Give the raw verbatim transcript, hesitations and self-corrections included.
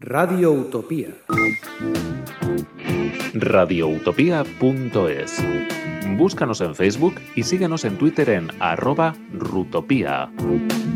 Radio Utopía. radio utopía punto es. Búscanos en Facebook y síguenos en Twitter en arroba rutopía.